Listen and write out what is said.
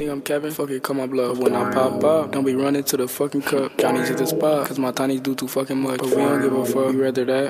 think I'm Kevin? Fuck it, call my bluff. But when I pop up, don't be running to the fucking cup. Johnny's at the spot, cause my tinies do too fucking much. But we don't give a fuck, we rather that.